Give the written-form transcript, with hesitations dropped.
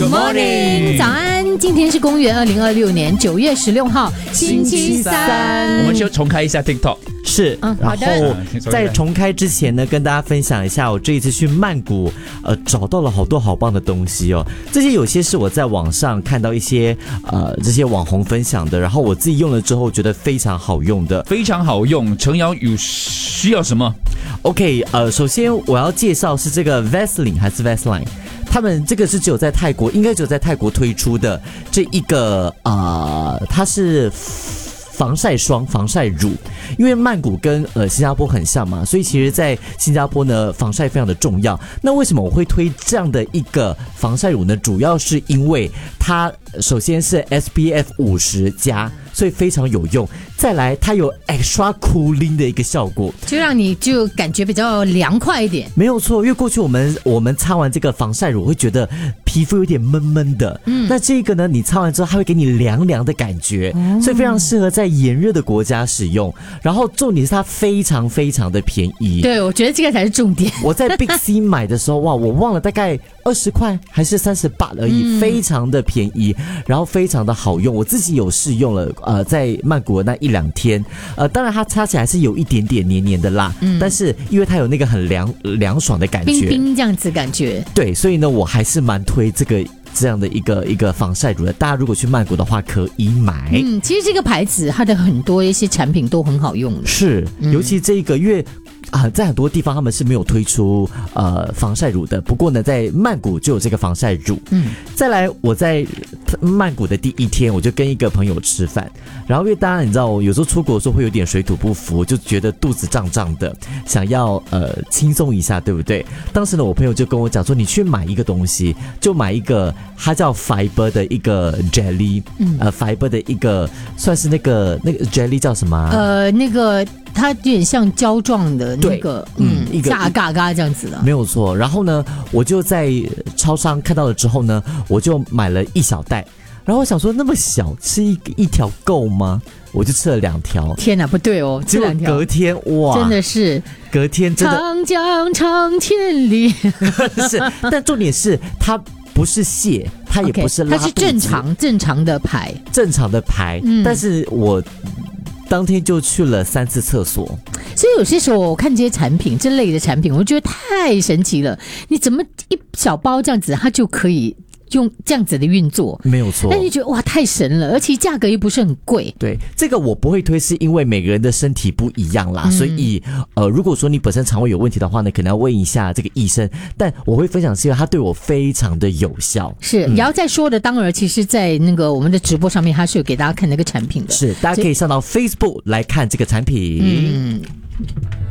Good morning， 早安！今天是公元2026年9月16号，星期三。 我们就重开一下 TikTok。 是，然后在重开之前呢，跟大家分享一下，我这一次去曼谷，找到了好多好棒的东西哦。这些有些是我在网上看到一些这些网红分享的，然后我自己用了之后觉得非常好用的， 非常好用。程瑶有需要什么 ？OK， 首先我要介绍是这个 Vaseline 还是 Vaseline？他们这个是只有在泰国，应该只有在泰国推出的这一个它是防晒霜、防晒乳，因为曼谷跟新加坡很像嘛，所以其实在新加坡呢，防晒非常的重要。那为什么我会推这样的一个防晒乳呢？主要是因为它首先是 SPF 50加，所以非常有用。再来，它有 extra cooling 的一个效果， 就让你就感觉比较凉快一点。 没有错，因为过去我们擦完这个防晒乳会觉得皮肤有点闷闷的，那这个呢，你擦完之后它会给你凉凉的感觉，所以非常适合在炎热的国家使用。然后重点是它非常非常的便宜。 对，我觉得这个才是重点。 我在 Big C 买的时候，哇，我忘了大概20块还是38而已，非常的便宜，然后非常的好用。我自己有试用了，在曼谷的那1-2天，当然它擦起来是有一点点黏黏的啦，但是因为它有那个很凉爽的感觉， 冰冰这样子感觉。 对，所以呢，我还是蛮推这样的一个防晒乳的，大家如果去曼谷的话可以买。 其实这个牌子它的很多一些产品都很好用的， 是，尤其这个月。在很多地方他们是没有推出防晒乳的，不过呢，在曼谷就有这个防晒乳。再来，我在曼谷的第1天，我就跟一个朋友吃饭，然后因为大家你知道，我有时候出国的时候会有点水土不服，就觉得肚子胀胀的，想要轻松一下，对不对？当时呢，我朋友就跟我讲说，你去买一个东西，就买一个它叫 Fiber 的一个 jelly，Fiber 的一个算是那个 jelly 叫什么？ 那个。它有点像胶状的那个，一个嘎嘎这样子的， 没有错。然后呢，我就在超商看到了之后呢，我就买了1小袋。然后我想说，那么小，吃一条够吗？我就吃了2条。 天哪，不对哦， 结果隔天哇， 真的是隔天真的长江长千里。 是，但重点是它不是泻，它也不是拉肚子， 它是正常的排， 但是我。当天就去了3次厕所， 所以有些时候我看这些产品这类的产品，我觉得太神奇了。你怎么一小包这样子，它就可以用这样子的运作？ 没有错。 但你觉得哇，太神了，而且价格又不是很贵。 对，这个我不会推，是因为每个人的身体不一样啦，所以如果说你本身肠胃有问题的话呢，可能要问一下这个医生。但我会分享是因为它对我非常的有效。 是，然后再说的，当然其实在那个我们的直播上面，它是有给大家看那个产品的。 是，大家可以上到 Facebook 来看这个产品。